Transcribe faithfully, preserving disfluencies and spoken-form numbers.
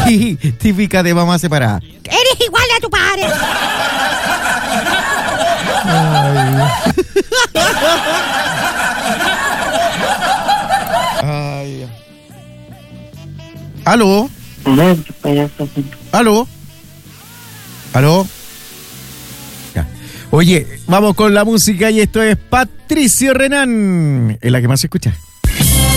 Sí, típica de mamá separada. Eres igual a tu padre. Ay. Ay. ¿Aló? ¿Aló? ¿Aló? Ya. Oye, vamos con la música y esto es Patricio Renán, es la que más se escucha.